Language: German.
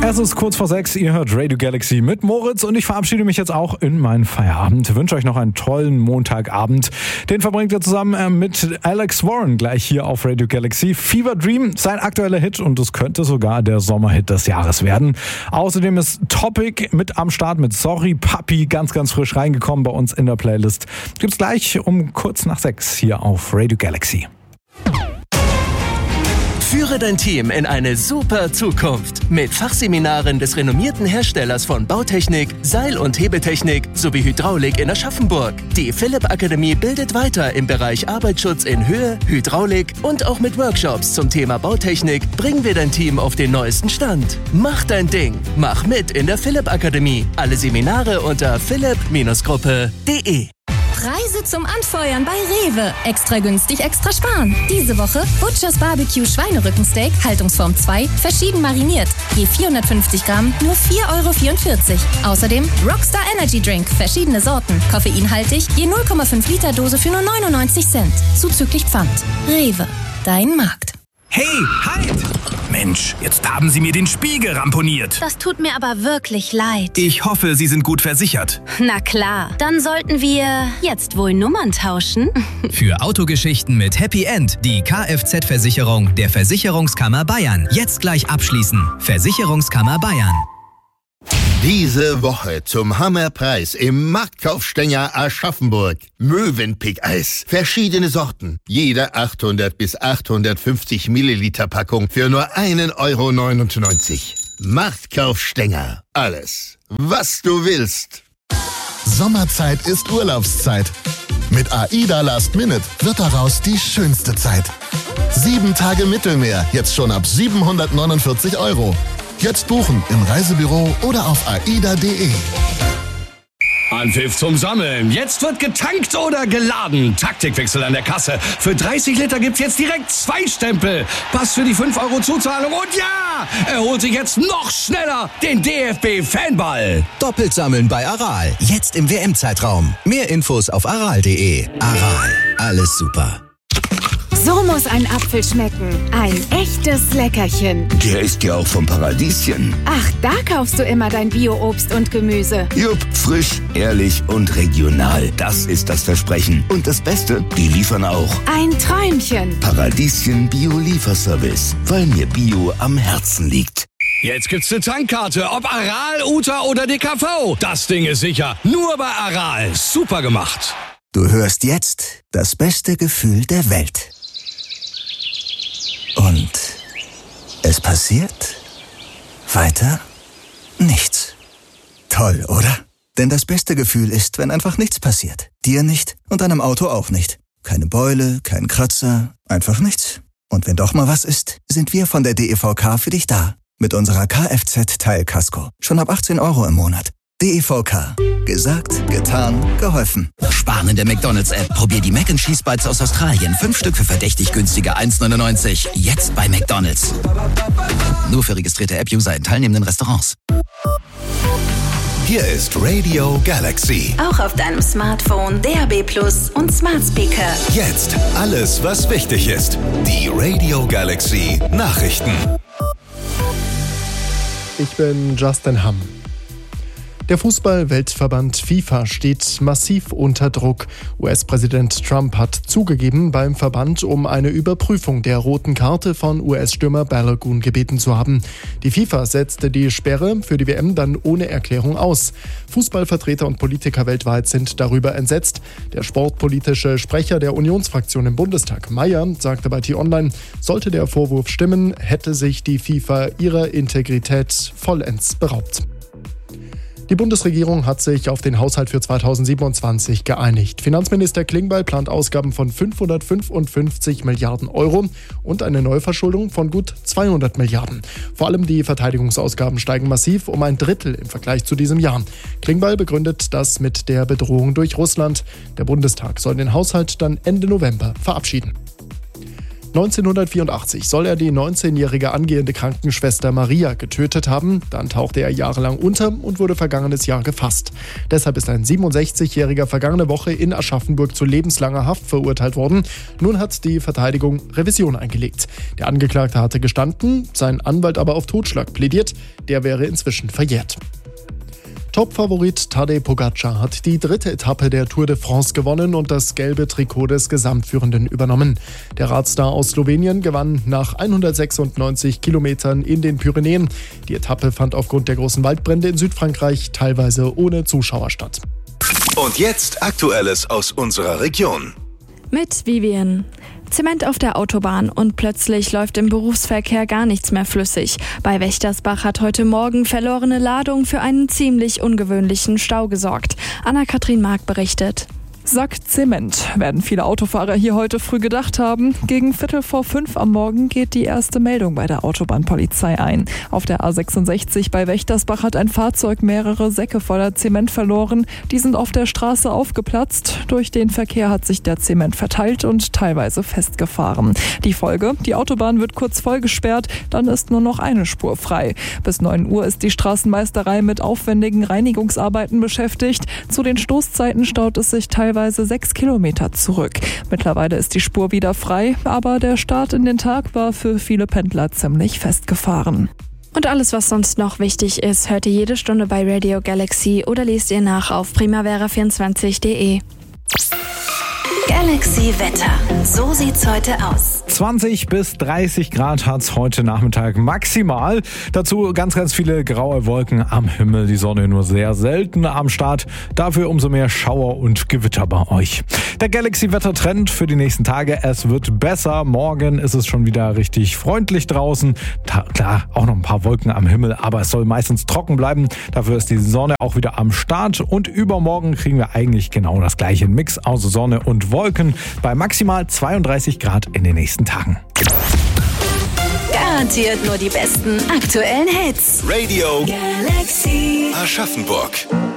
Es ist kurz vor 6, ihr hört Radio Galaxy mit Moritz und ich verabschiede mich jetzt auch in meinen Feierabend. Ich wünsche euch noch einen tollen Montagabend. Den verbringt ihr zusammen mit Alex Warren gleich hier auf Radio Galaxy. Fever Dream, sein aktueller Hit und es könnte sogar der Sommerhit des Jahres werden. Außerdem ist Topic mit am Start mit Sorry Papi ganz frisch reingekommen bei uns in der Playlist. Gibt's gleich um kurz nach 6 hier auf Radio Galaxy. Führe dein Team in eine super Zukunft mit Fachseminaren des renommierten Herstellers von Bautechnik, Seil- und Hebeltechnik sowie Hydraulik in Aschaffenburg. Die Philipp Akademie bildet weiter im Bereich Arbeitsschutz in Höhe, Hydraulik und auch mit Workshops zum Thema Bautechnik bringen wir dein Team auf den neuesten Stand. Mach dein Ding, mach mit in der Philipp Akademie. Alle Seminare unter philipp-gruppe.de. Preise zum Anfeuern bei Rewe. Extra günstig, extra sparen. Diese Woche Butchers Barbecue Schweinerückensteak, Haltungsform 2, verschieden mariniert. Je 450 Gramm, nur 4,44 €. Außerdem Rockstar Energy Drink, verschiedene Sorten. Koffeinhaltig, je 0,5 Liter Dose für nur 99 Cent. Zuzüglich Pfand. Rewe, dein Markt. Hey, halt! Mensch, jetzt haben Sie mir den Spiegel ramponiert. Das tut mir aber wirklich leid. Ich hoffe, Sie sind gut versichert. Na klar, dann sollten wir jetzt wohl Nummern tauschen. Für Autogeschichten mit Happy End die Kfz-Versicherung der Versicherungskammer Bayern. Jetzt gleich abschließen. Versicherungskammer Bayern. Diese Woche zum Hammerpreis im Marktkaufstänger Aschaffenburg. Mövenpick-Eis. Verschiedene Sorten. Jede 800 bis 850 Milliliter Packung für nur 1,99 €. Marktkaufstänger. Alles, was du willst. Sommerzeit ist Urlaubszeit. Mit AIDA Last Minute wird daraus die schönste Zeit. 7 Tage Mittelmeer, jetzt schon ab 749 €. Jetzt buchen im Reisebüro oder auf aida.de. Anpfiff zum Sammeln. Jetzt wird getankt oder geladen. Taktikwechsel an der Kasse. Für 30 Liter gibt's jetzt direkt 2 Stempel. Pass für die 5 € Zuzahlung und ja, er holt sich jetzt noch schneller den DFB-Fanball. Doppelt sammeln bei Aral. Jetzt im WM-Zeitraum. Mehr Infos auf aral.de. Aral. Alles super. So muss ein Apfel schmecken. Ein echtes Leckerchen. Der ist ja auch vom Paradieschen. Ach, da kaufst du immer dein Bio-Obst und Gemüse. Jupp, frisch, ehrlich und regional. Das ist das Versprechen. Und das Beste, die liefern auch. Ein Träumchen. Paradieschen Bio-Lieferservice. Weil mir Bio am Herzen liegt. Jetzt gibt's eine Tankkarte, ob Aral, Uta oder DKV. Das Ding ist sicher. Nur bei Aral. Super gemacht. Du hörst jetzt das beste Gefühl der Welt. Und es passiert weiter nichts. Toll, oder? Denn das beste Gefühl ist, wenn einfach nichts passiert. Dir nicht und deinem Auto auch nicht. Keine Beule, kein Kratzer, einfach nichts. Und wenn doch mal was ist, sind wir von der DEVK für dich da. Mit unserer Kfz-Teilkasko. Schon ab 18 € im Monat. DEVK. Gesagt, getan, geholfen. Sparen in der McDonald's-App. Probier die Mac & Cheese Bites aus Australien. 5 Stück für verdächtig günstige 1,99 €. Jetzt bei McDonald's. Nur für registrierte App-User in teilnehmenden Restaurants. Hier ist Radio Galaxy. Auch auf deinem Smartphone, DAB+ und Smart Speaker. Jetzt alles, was wichtig ist. Die Radio Galaxy Nachrichten. Ich bin Justin Hamm. Der Fußball-Weltverband FIFA steht massiv unter Druck. US-Präsident Trump hat zugegeben, beim Verband um eine Überprüfung der roten Karte von US-Stürmer Balogun gebeten zu haben. Die FIFA setzte die Sperre für die WM dann ohne Erklärung aus. Fußballvertreter und Politiker weltweit sind darüber entsetzt. Der sportpolitische Sprecher der Unionsfraktion im Bundestag, Mayer, sagte bei T-Online, sollte der Vorwurf stimmen, hätte sich die FIFA ihrer Integrität vollends beraubt. Die Bundesregierung hat sich auf den Haushalt für 2027 geeinigt. Finanzminister Klingbeil plant Ausgaben von 555 Milliarden € und eine Neuverschuldung von gut 200 Milliarden. Vor allem die Verteidigungsausgaben steigen massiv um ein Drittel im Vergleich zu diesem Jahr. Klingbeil begründet das mit der Bedrohung durch Russland. Der Bundestag soll den Haushalt dann Ende November verabschieden. 1984 soll er die 19-jährige angehende Krankenschwester Maria getötet haben. Dann tauchte er jahrelang unter und wurde vergangenes Jahr gefasst. Deshalb ist ein 67-jähriger vergangene Woche in Aschaffenburg zu lebenslanger Haft verurteilt worden. Nun hat die Verteidigung Revision eingelegt. Der Angeklagte hatte gestanden, sein Anwalt aber auf Totschlag plädiert. Der wäre inzwischen verjährt. Top-Favorit Tadej Pogačar hat die 3. Etappe der Tour de France gewonnen und das gelbe Trikot des Gesamtführenden übernommen. Der Radstar aus Slowenien gewann nach 196 Kilometern in den Pyrenäen. Die Etappe fand aufgrund der großen Waldbrände in Südfrankreich teilweise ohne Zuschauer statt. Und jetzt Aktuelles aus unserer Region. Mit Vivian. Zement auf der Autobahn und plötzlich läuft im Berufsverkehr gar nichts mehr flüssig. Bei Wächtersbach hat heute Morgen verlorene Ladung für einen ziemlich ungewöhnlichen Stau gesorgt. Anna-Kathrin Mark berichtet. Sack Zement, werden viele Autofahrer hier heute früh gedacht haben. Gegen 4:45 am Morgen geht die erste Meldung bei der Autobahnpolizei ein. Auf der A66 bei Wächtersbach hat ein Fahrzeug mehrere Säcke voller Zement verloren. Die sind auf der Straße aufgeplatzt. Durch den Verkehr hat sich der Zement verteilt und teilweise festgefahren. Die Folge, die Autobahn wird kurz vollgesperrt, dann ist nur noch eine Spur frei. Bis 9 Uhr ist die Straßenmeisterei mit aufwendigen Reinigungsarbeiten beschäftigt. Zu den Stoßzeiten staut es sich teilweise 6 Kilometer zurück. Mittlerweile ist die Spur wieder frei, aber der Start in den Tag war für viele Pendler ziemlich festgefahren. Und alles, was sonst noch wichtig ist, hört ihr jede Stunde bei Radio Galaxy oder lest ihr nach auf primavera24.de. Galaxy Wetter. So sieht's heute aus. 20 bis 30 Grad hat's heute Nachmittag maximal. Dazu ganz, ganz viele graue Wolken am Himmel. Die Sonne nur sehr selten am Start. Dafür umso mehr Schauer und Gewitter bei euch. Der Galaxy-Wettertrend für die nächsten Tage. Es wird besser. Morgen ist es schon wieder richtig freundlich draußen. Klar, auch noch ein paar Wolken am Himmel, aber es soll meistens trocken bleiben. Dafür ist die Sonne auch wieder am Start. Und übermorgen kriegen wir eigentlich genau das gleiche. Mix aus Sonne und Wolken bei maximal 32 Grad in den nächsten Tagen. Garantiert nur die besten aktuellen Hits. Radio Galaxy Aschaffenburg.